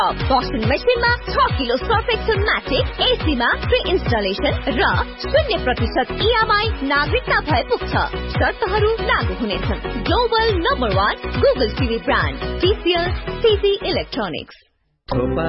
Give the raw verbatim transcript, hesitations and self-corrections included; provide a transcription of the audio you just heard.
Washing मेसिनमा छ kilo Surf Excel म्याटिक एसीमा free installation र शून्य प्रतिशत इएमआई नागरिकता भए पुग्छ। शर्तहरू लागू हुनेछन्। Global number one Google TV brand TCL सिजी इलेक्ट्रोनिक्स।